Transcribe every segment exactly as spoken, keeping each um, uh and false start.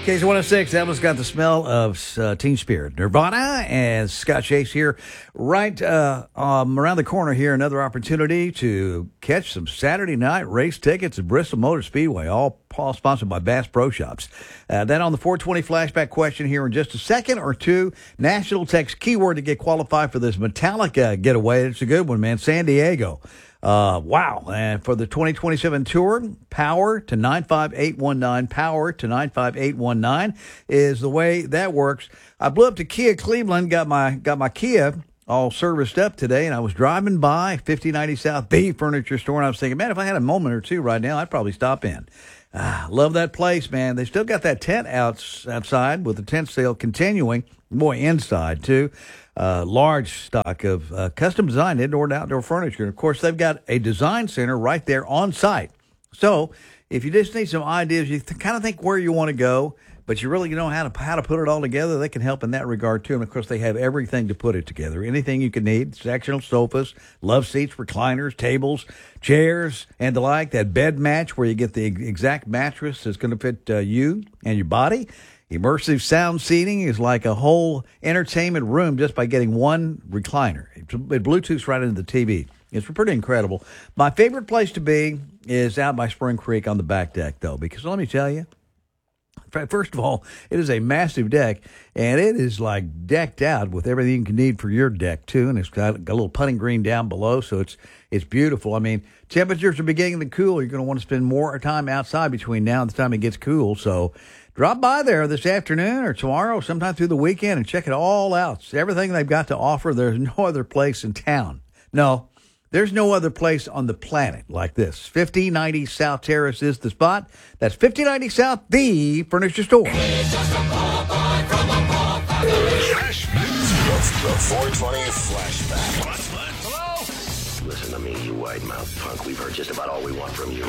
K Z one oh six, that one's got the smell of uh, Teen Spirit. Nirvana and Scott Chase here, right uh, um, around the corner here. Another opportunity to catch some Saturday night race tickets at Bristol Motor Speedway, all, all sponsored by Bass Pro Shops. Uh, then on the four twenty flashback question here in just a second or two, national text keyword to get qualified for this Metallica getaway. It's a good one, man. San Diego. Uh, wow. And for the twenty twenty-seven tour, power to nine five eight one nine, power to nine five eight one nine is the way that works. I blew up to Kia Cleveland, got my, got my Kia all serviced up today, and I was driving by fifty ninety South B Furniture Store, and I was thinking, man, if I had a moment or two right now, I'd probably stop in. Ah, love that place, man. They still got that tent outs, outside with the tent sale continuing. Boy, inside, too. Uh, large stock of uh, custom designed indoor and outdoor furniture. And, of course, they've got a design center right there on site. So if you just need some ideas, you th- kind of think where you want to go, but you really know how to how to put it all together, they can help in that regard, too. And, of course, they have everything to put it together. Anything you can need, sectional sofas, love seats, recliners, tables, chairs, and the like. That bed match where you get the exact mattress that's going to fit uh, you and your body. Immersive sound seating is like a whole entertainment room just by getting one recliner. It, it Bluetooths right into the T V. It's pretty incredible. My favorite place to be is out by Spring Creek on the back deck, though, because let me tell you, first of all, it is a massive deck, and it is like decked out with everything you can need for your deck, too, and it's got a little putting green down below, so it's it's beautiful. I mean, temperatures are beginning to cool. You're going to want to spend more time outside between now and the time it gets cool, so drop by there this afternoon or tomorrow, sometime through the weekend, and check it all out. It's everything they've got to offer. There's no other place in town. No, there's no other place on the planet like this. fifty ninety South Terrace is the spot. That's fifty ninety South, the furniture store. It's just a Popeye from a Popeye. The four twenty flashback. What's what? Hello? Listen to me, you wide-mouthed punk. We've heard just about all we want from you.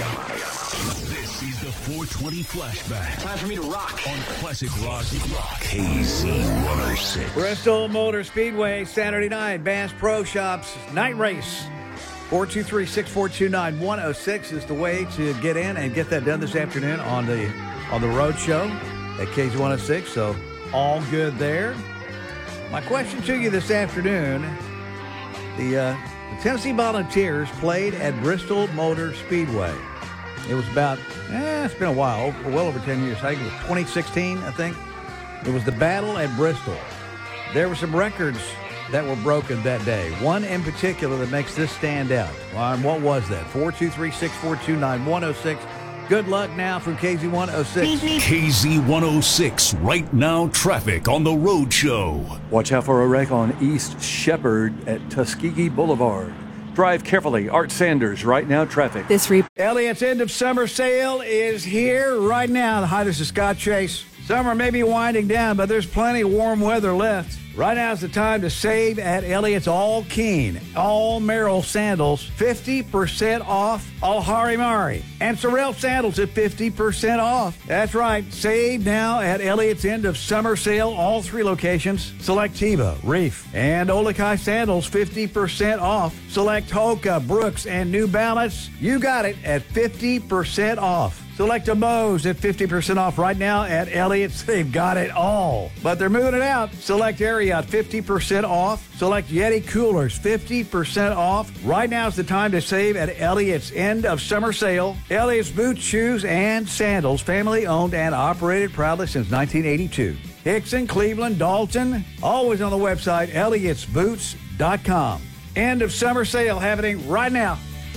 This is the four twenty flashback. Time for me to rock. On Classic Rock. K Z one oh six. Bristol Motor Speedway, Saturday night, Bass Pro Shops, night race. four two three, six four two, nine one oh six is the way to get in and get that done this afternoon on the on the road show at K Z one oh six. So all good there. My question to you this afternoon, the, uh, the Tennessee Volunteers played at Bristol Motor Speedway. It was about, eh, it's been a while, well over ten years. I think it was twenty sixteen, I think. It was the battle at Bristol. There were some records that were broken that day. One in particular that makes this stand out. Well, and what was that? four two three, six four two, nine one oh six. Good luck now from K Z one oh six. K Z one oh six, right now traffic on the road show. Watch out for a wreck on East Shepherd at Tuskegee Boulevard. Drive carefully. Art Sanders, right now traffic. This re- Elliott's end of summer sale is here right now. Hi, this is Scott Chase. Summer may be winding down, but there's plenty of warm weather left. Right now is the time to save at Elliott's All Keen, All Merrill sandals, fifty percent off All Harimari. And Sorrel sandals at fifty percent off. That's right, save now at Elliott's end of summer sale, all three locations. Select Teva, Reef, and Olakai sandals, fifty percent off. Select Hoka, Brooks, and New Balance. You got it at fifty percent off. Select a Bose at fifty percent off right now at Elliott's. They've got it all, but they're moving it out. Select Ariat, fifty percent off. Select Yeti coolers, fifty percent off. Right now is the time to save at Elliott's end of summer sale. Elliott's boots, shoes, and sandals, family owned and operated proudly since nineteen eighty-two. Hickson, Cleveland, Dalton, always on the website, Elliott's boots dot com. End of summer sale happening right now.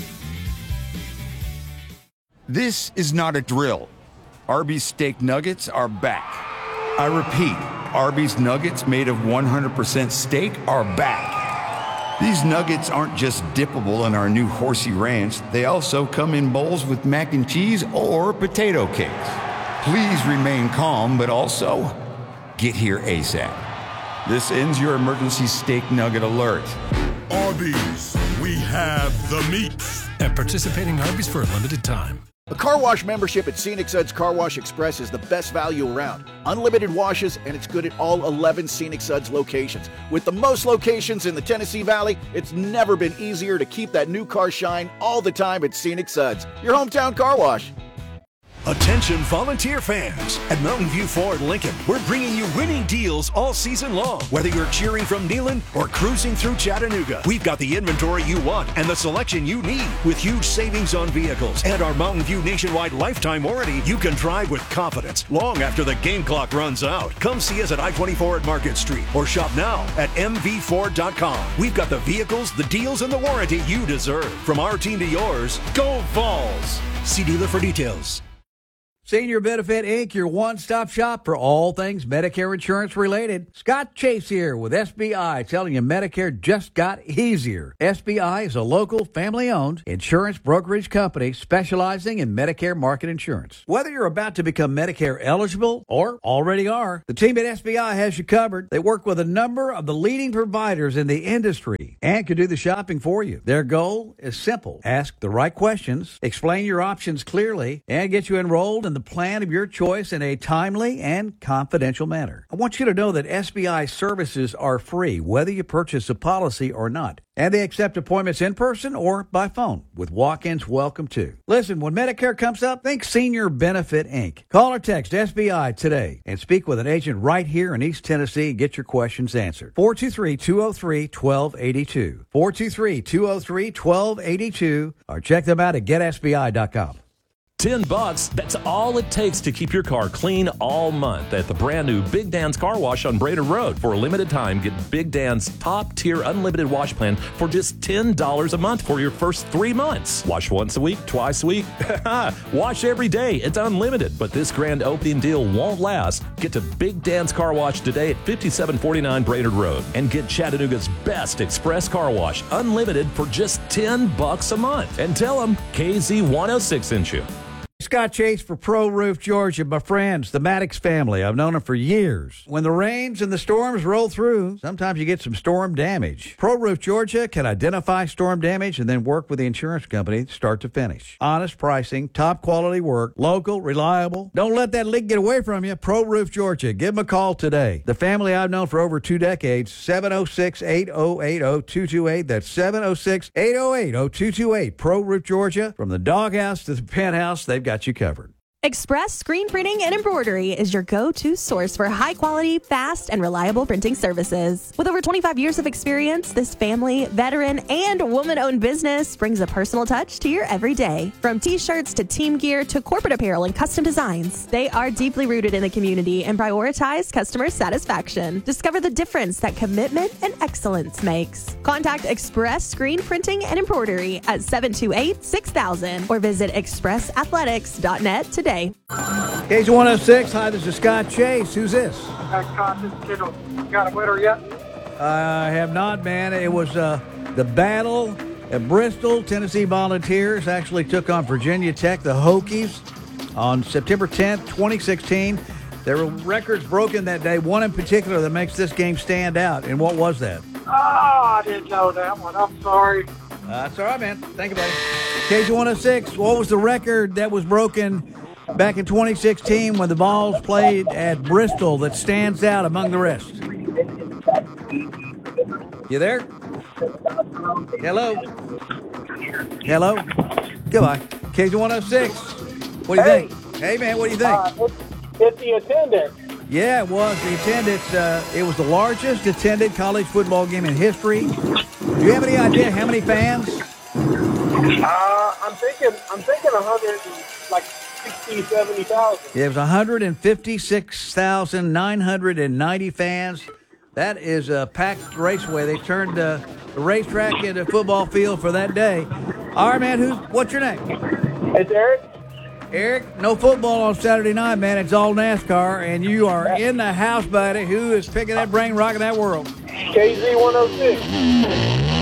This is not a drill. Arby's steak nuggets are back. I repeat, Arby's nuggets made of one hundred percent steak are back. These nuggets aren't just dippable in our new horsey ranch. They also come in bowls with mac and cheese or potato cakes. Please remain calm, but also get here ASAP. This ends your emergency steak nugget alert. Arby's, we have the meats. At participating Arby's for a limited time. A car wash membership at Scenic Suds Car Wash Express is the best value around. Unlimited washes, and it's good at all eleven Scenic Suds locations. With the most locations in the Tennessee Valley, it's never been easier to keep that new car shine all the time at Scenic Suds, your hometown car wash. Attention volunteer fans. At Mountain View Ford Lincoln, we're bringing you winning deals all season long. Whether you're cheering from Neyland or cruising through Chattanooga, we've got the inventory you want and the selection you need. With huge savings on vehicles and our Mountain View nationwide lifetime warranty, you can drive with confidence long after the game clock runs out. Come see us at I twenty-four at Market Street or shop now at m v ford dot com. We've got the vehicles, the deals, and the warranty you deserve. From our team to yours, go Vols! See dealer for details. Senior Benefit Incorporated, your one-stop shop for all things Medicare insurance related. Scott Chase here with S B I, telling you Medicare just got easier. S B I is a local, family-owned insurance brokerage company specializing in Medicare market insurance. Whether you're about to become Medicare eligible or already are, the team at S B I has you covered. They work with a number of the leading providers in the industry and can do the shopping for you. Their goal is simple. Ask the right questions, explain your options clearly, and get you enrolled in the plan of your choice in a timely and confidential manner. I want you to know that S B I services are free, whether you purchase a policy or not. And they accept appointments in person or by phone, with walk-ins welcome too. Listen, when Medicare comes up, think Senior Benefit Incorporated. Call or text S B I today and speak with an agent right here in East Tennessee and get your questions answered. four two three, two oh three, one two eight two. four two three, two oh three, one two eight two. Or check them out at get s b i dot com. Ten bucks, that's all it takes to keep your car clean all month at the brand new Big Dan's Car Wash on Brader Road. For a limited time, get Big Dan's top tier unlimited wash plan for just ten dollars a month for your first three months. Wash once a week, twice a week. Wash every day. It's unlimited, but this grand opening deal won't last. Get to Big Dan's Car Wash today at fifty-seven forty-nine Brader Road and get Chattanooga's best express car wash unlimited for just ten bucks a month. And tell them K Z one oh six sent you. Scott Chase for Pro Roof Georgia. My friends, the Maddox family. I've known them for years. When the rains and the storms roll through, sometimes you get some storm damage. Pro Roof Georgia can identify storm damage and then work with the insurance company start to finish. Honest pricing, top quality work, local, reliable. Don't let that leak get away from you. Pro Roof Georgia. Give them a call today. The family I've known for over two decades, seven oh six, eight oh eight, oh two two eight. That's seven oh six, eight oh eight, oh two two eight. Pro Roof Georgia. From the doghouse to the penthouse, they've got you covered. Express Screen Printing and Embroidery is your go-to source for high-quality, fast, and reliable printing services. With over twenty-five years of experience, this family, veteran, and woman-owned business brings a personal touch to your everyday. From T-shirts to team gear to corporate apparel and custom designs, they are deeply rooted in the community and prioritize customer satisfaction. Discover the difference that commitment and excellence makes. Contact Express Screen Printing and Embroidery at seven two eight, six thousand or visit express athletics dot net today. K Z one oh six, hi, this is Scott Chase. Who's this? Hi, Scott, this is Kendall. You got a winner yet? I have not, man. It was uh, the battle at Bristol. Tennessee Volunteers actually took on Virginia Tech, the Hokies, on September tenth, twenty sixteen. There were records broken that day, one in particular that makes this game stand out. And what was that? Oh, I didn't know that one. I'm sorry. Uh, that's all right, man. Thank you, buddy. K Z one oh six, what was the record that was broken back in twenty sixteen when the Vols played at Bristol that stands out among the rest? You there? Hello? Hello? Goodbye. K Z one oh six. What do you Hey. think? Hey, man, what do you think? Uh, it's, it's the attendance. Yeah, it was. The attendance, uh, it was the largest attended college football game in history. Do you have any idea how many fans? Uh, I'm thinking, I'm thinking a hundred, like sixty, seventy thousand. Yeah, it was one hundred fifty-six thousand nine hundred ninety fans. That is a packed raceway. They turned uh, the racetrack into a football field for that day. All right, man, who's, what's your name? It's Eric. Eric, no football on Saturday night, man. It's all NASCAR, and you are in the house, buddy. Who is picking that brain, rocking that world? K Z one oh six.